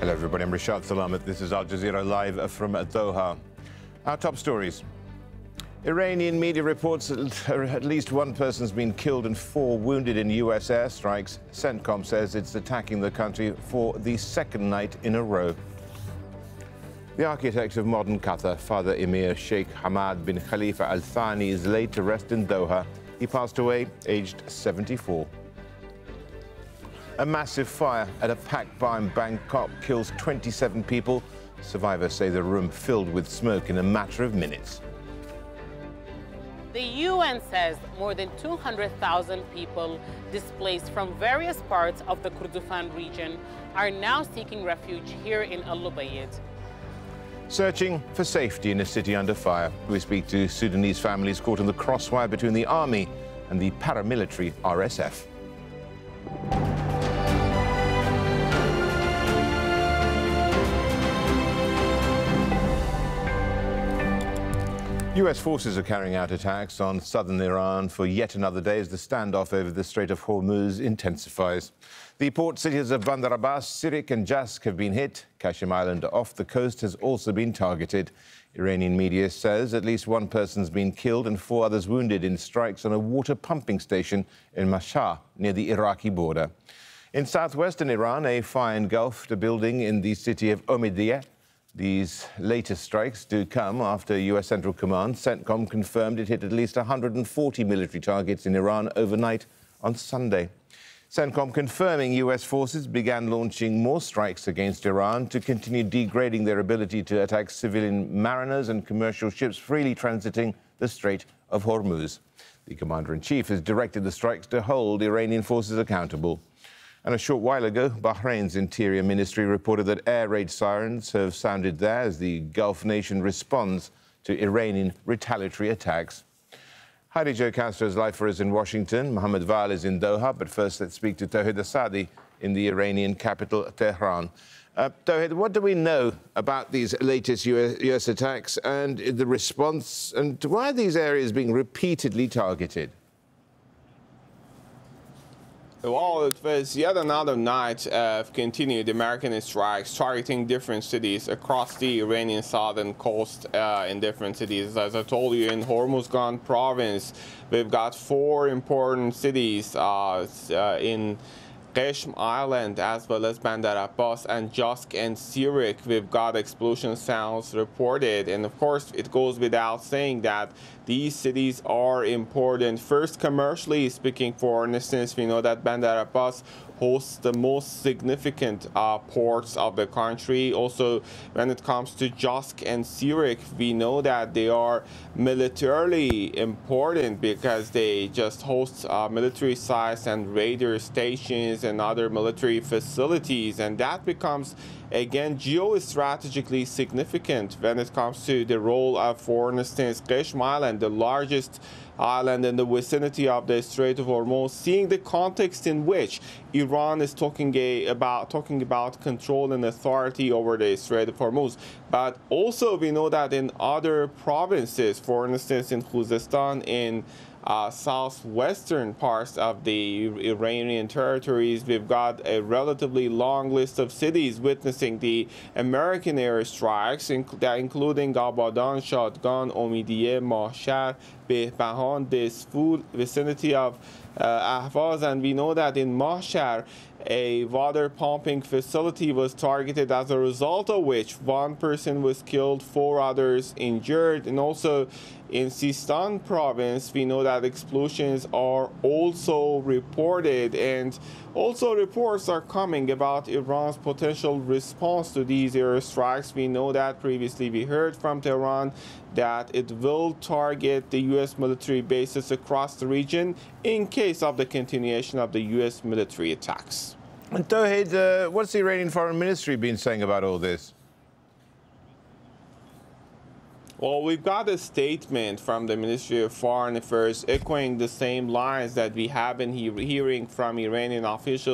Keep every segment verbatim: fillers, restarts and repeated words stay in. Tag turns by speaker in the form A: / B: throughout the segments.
A: Hello everybody, I'm Rashad Salamat. This is Al Jazeera Live from Doha. Our top stories. Iranian media reports that at least one person's been killed and four wounded in U S airstrikes. CENTCOM says it's attacking the country for the second night in a row. The architect of modern Qatar, Father Emir Sheikh Hamad bin Khalifa Al Thani, is laid to rest in Doha. He passed away aged seventy-four. A massive fire at a packed bar in Bangkok kills twenty-seven people. Survivors say the room filled with smoke in a matter of minutes.
B: The U N says more than two hundred thousand people displaced from various parts of the Kurdistan region are now seeking refuge here in Al-Lubayid.
A: Searching for safety in a city under fire. We speak to Sudanese families caught in the crossfire between the army and the paramilitary R S F. U S forces are carrying out attacks on southern Iran for yet another day as the standoff over the Strait of Hormuz intensifies. The port cities of Bandar Abbas, Sirik and Jask have been hit. Qashem Island off the coast has also been targeted. Iranian media says at least one person's been killed and four others wounded in strikes on a water pumping station in Mashhad near the Iraqi border. In southwestern Iran, a fire engulfed a building in the city of Omidyeh. These latest strikes do come after U S Central Command, CENTCOM, confirmed it hit at least one hundred forty military targets in Iran overnight on Sunday. CENTCOM confirming U S forces began launching more strikes against Iran to continue degrading their ability to attack civilian mariners and commercial ships freely transiting the Strait of Hormuz. The commander-in-chief has directed the strikes to hold Iranian forces accountable. And a short while ago, Bahrain's Interior Ministry reported that air raid sirens have sounded there as the Gulf nation responds to Iranian retaliatory attacks. Heidi Jo Castro is live for us in Washington. Mohammed Val is in Doha. But first, let's speak to Tawhid Asadi in the Iranian capital, Tehran. Uh, Tawhid, what do we know about these latest U S, U S attacks and the response? And why are these areas being repeatedly targeted?
C: Well, it was yet another night of continued American strikes targeting different cities across the Iranian southern coast uh, in different cities. As I told you, in Hormuzgan province, we've got four important cities uh, uh, in Qashem Island, as well as Bandar Abbas and Jask and Sirik. We've got explosion sounds reported, and of course it goes without saying that these cities are important. First, commercially speaking, for instance, we know that Bandar Abbas hosts the most significant uh, ports of the country. Also, when it comes to Jask and Sirik, we know that they are militarily important because they just host uh, military sites and radar stations and other military facilities, and that becomes again geostrategically significant when it comes to the role of, for instance, Qashem Island, the largest island in the vicinity of the Strait of Hormuz, seeing the context in which Iran is talking a, about talking about control and authority over the Strait of Hormuz. But also we know that in other provinces, for instance in Khuzestan, in Uh, southwestern parts of the Iranian territories, we've got a relatively long list of cities witnessing the American airstrikes, inc including Abadan, Shadgan, Omidyeh, Mashhad, Behbahan, Desful, vicinity of uh, Ahvaz. And we know that in Mashhad, a water pumping facility was targeted, as a result of which one person was killed, four others injured. And also in Sistan province, we know that explosions are also reported, and also reports are coming about Iran's potential response to these airstrikes. We know that previously we heard from Tehran that it will target the U S military bases across the region in case of the continuation of the U S military attacks.
A: And Tawhid, uh, what's the Iranian Foreign Ministry been saying about all this?
C: Well, we've got a statement from the Ministry of Foreign Affairs echoing the same lines that we have been he hearing from Iranian officials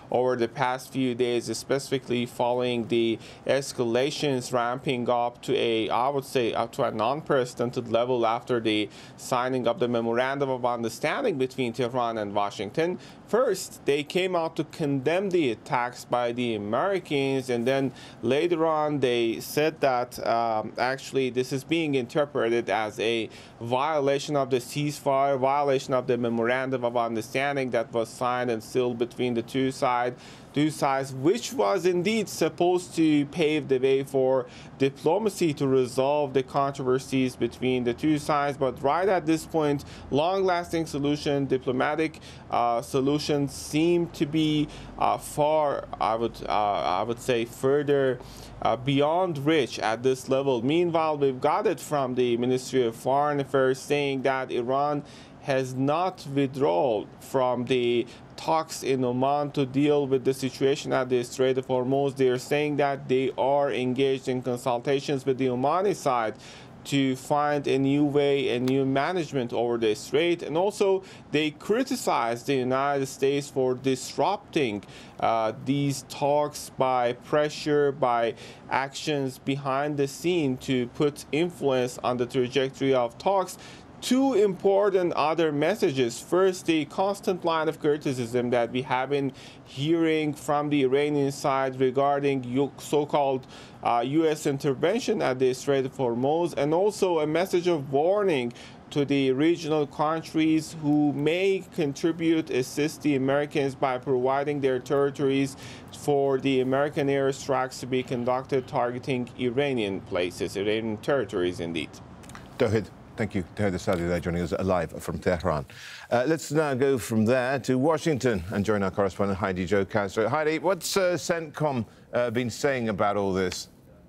C: over the past few days, specifically following the escalations ramping up to a, I would say, up to an unprecedented level after the signing of the Memorandum of Understanding between Tehran and Washington. First, they came out to condemn the attacks by the Americans, and then later on they said that um, actually this is being interpreted as a violation of the ceasefire, violation of the Memorandum of Understanding that was signed and sealed between the two sides. Two sides, which was indeed supposed to pave the way for diplomacy to resolve the controversies between the two sides. But right at this point, long-lasting solution, diplomatic uh, solutions seem to be uh, far, I would, uh, I would say, further uh, beyond reach at this level. Meanwhile, we've got it from the Ministry of Foreign Affairs saying that Iran has not withdrawn from the talks in Oman to deal with the situation at the Strait of Hormuz. They are saying that they are engaged in consultations with the Omani side to find a new way, a new management over the strait. And also they criticized the United States for disrupting uh, these talks by pressure, by actions behind the scene to put influence on the trajectory of talks. Two important other messages. First, the constant line of criticism that we have been hearing from the Iranian side regarding so-called uh, U S intervention at the Strait of Hormuz, and also a message of warning to the regional countries who may contribute, assist the Americans by providing their territories for the American airstrikes to be conducted targeting Iranian places, Iranian territories indeed.
A: Tawhid. Thank you, Tawhid Asadi, there joining us live from Tehran. Uh, let's now go from there to Washington and join our correspondent Heidi Jo Castro. Heidi, what's uh, CENTCOM uh, been saying about all this?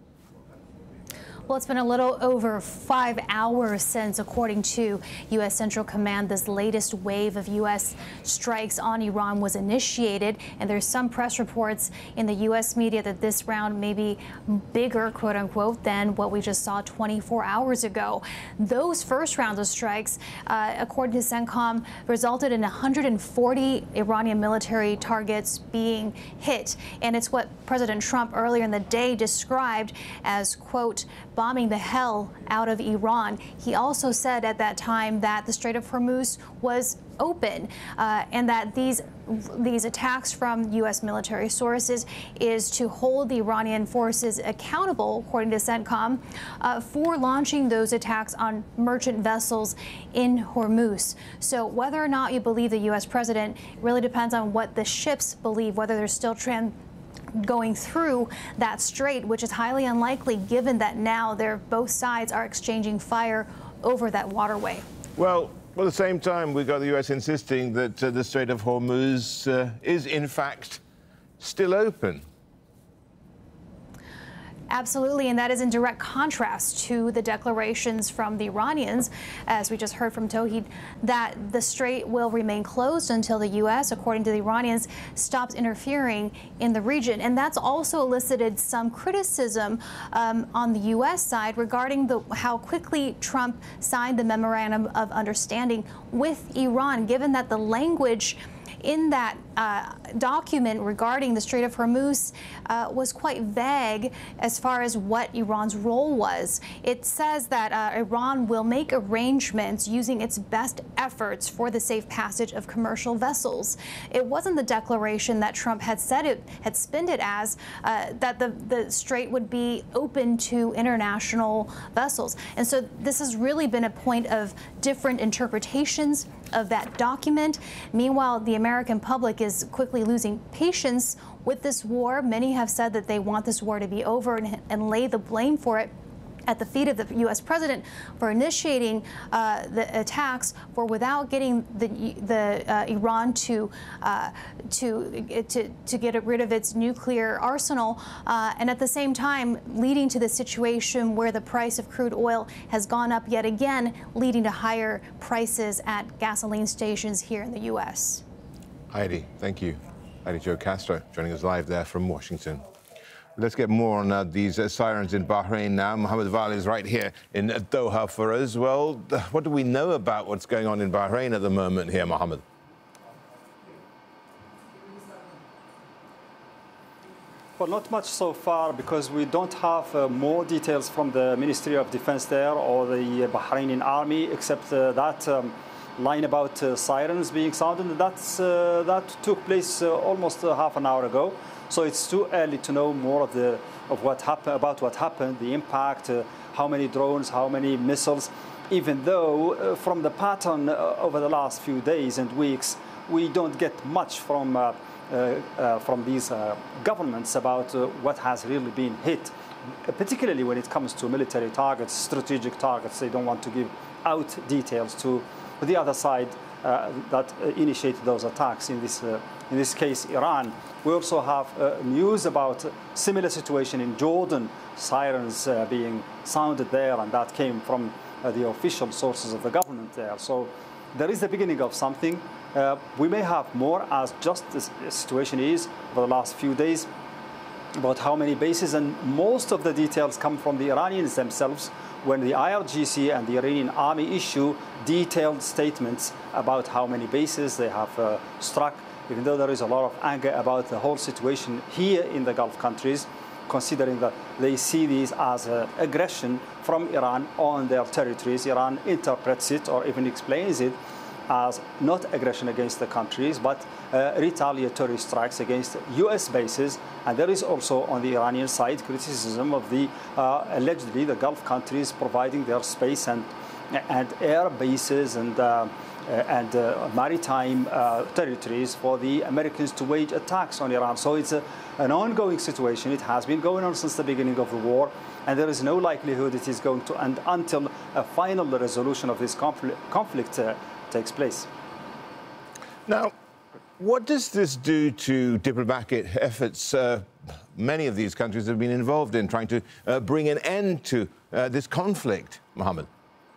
D: Well, it's been a little over five hours since, according to U S Central Command, this latest wave of U S strikes on Iran was initiated. And there's some press reports in the U S media that this round may be bigger, quote unquote, than what we just saw twenty-four hours ago. Those first rounds of strikes, uh, according to CENTCOM, resulted in one hundred forty Iranian military targets being hit. And it's what President Trump earlier in the day described as, quote, bombing the hell out of Iran. He also said at that time that the Strait of Hormuz was open uh, and that these these attacks from U S military sources is to hold the Iranian forces accountable, according to CENTCOM, uh, for launching those attacks on merchant vessels in Hormuz. So whether or not you believe the U S president really depends on what the ships believe, whether they're still trans going through that strait, which is highly unlikely given that now they're both sides are exchanging fire over that waterway.
A: Well, at the same time, we've got the U S insisting that uh, the Strait of Hormuz uh, is, in fact, still open.
D: Absolutely, and that is in direct contrast to the declarations from the Iranians, as we just heard from Tawhid, that the strait will remain closed until the U S, according to the Iranians, stops interfering in the region. And that's also elicited some criticism um, on the U S side regarding the, how quickly Trump signed the Memorandum of Understanding with Iran, given that the language in that uh, document regarding the Strait of Hormuz uh, was quite vague as far as what Iran's role was. It says that uh, Iran will make arrangements using its best efforts for the safe passage of commercial vessels. It wasn't the declaration that Trump had said it, had spinned it as, uh, that the, the strait would be open to international vessels. And so this has really been a point of different interpretations of that document. Meanwhile, the American public is quickly losing patience with this war. Many have said that they want this war to be over and, and lay the blame for it at the feet of the U S president for initiating uh, the attacks, for without getting the the uh, Iran to uh, to to to get rid of its nuclear arsenal, uh, and at the same time leading to the situation where the price of crude oil has gone up yet again, leading to higher prices at gasoline stations here in the U S.
A: Heidi, thank you. Heidi Jo Castro joining us live there from Washington. Let's get more on uh, these uh, sirens in Bahrain now. Mohammed Vali is right here in uh, Doha for us. Well, what do we know about what's going on in Bahrain at the moment here, Mohammed?
E: Well, not much so far because we don't have uh, more details from the Ministry of Defense there or the Bahraini army, except uh, that um, line about uh, sirens being sounded. That's, uh, that took place uh, almost uh, half an hour ago. So it's too early to know more of, the, of what happened, about what happened, the impact, uh, how many drones, how many missiles, even though uh, from the pattern uh, over the last few days and weeks, we don't get much from uh, Uh, uh, from these uh, governments about uh, what has really been hit, particularly when it comes to military targets, strategic targets. They don't want to give out details to the other side uh, that uh, initiated those attacks, in this, uh, in this case, Iran. We also have uh, news about a similar situation in Jordan, sirens uh, being sounded there, and that came from uh, the official sources of the government there. So there is the beginning of something. Uh, we may have more, as just the situation is over the last few days, about how many bases, and most of the details come from the Iranians themselves when the I R G C and the Iranian army issue detailed statements about how many bases they have uh, struck, even though there is a lot of anger about the whole situation here in the Gulf countries, considering that they see these as uh, aggression from Iran on their territories. Iran interprets it or even explains it as not aggression against the countries, but uh, retaliatory strikes against U S bases. And there is also on the Iranian side criticism of the uh, allegedly the Gulf countries providing their space and and air bases and uh, and uh, maritime uh, territories for the Americans to wage attacks on Iran. So it's a, an ongoing situation. It has been going on since the beginning of the war, and there is no likelihood it is going to end until a final resolution of this conflict, conflict uh, takes place.
A: Now, what does this do to diplomatic efforts uh, many of these countries have been involved in trying to uh, bring an end to uh, this conflict, Mohammed?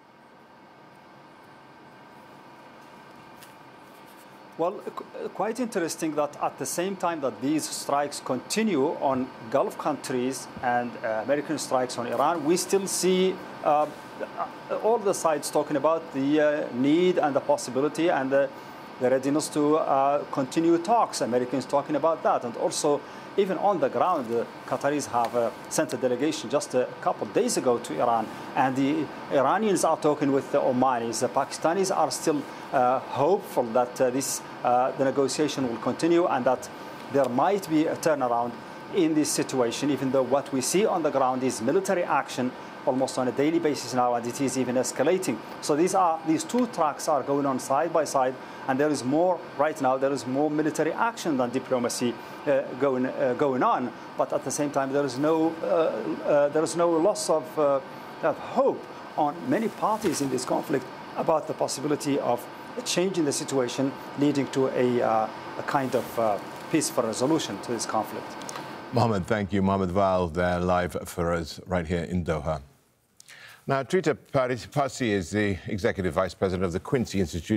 E: Well, quite interesting that at the same time that these strikes continue on Gulf countries and uh, American strikes on Iran, we still see uh, all the sides talking about the uh, need and the possibility and the, the readiness to uh, continue talks. Americans talking about that. And also, even on the ground, the Qataris have uh, sent a delegation just a couple of days ago to Iran. And the Iranians are talking with the Omanis. The Pakistanis are still uh, hopeful that uh, this, uh, the negotiation will continue and that there might be a turnaround in this situation, even though what we see on the ground is military action almost on a daily basis now, and it is even escalating. So these are these two tracks are going on side by side, and there is more right now. There is more military action than diplomacy uh, going uh, going on. But at the same time, there is no uh, uh, there is no loss of, uh, of hope on many parties in this conflict about the possibility of a change in the situation, leading to a, uh, a kind of uh, peaceful resolution to this conflict.
A: Mohammed, thank you. Mohammed Val there live for us right here in Doha. Now, Trita Parisi is the Executive Vice President of the Quincy Institute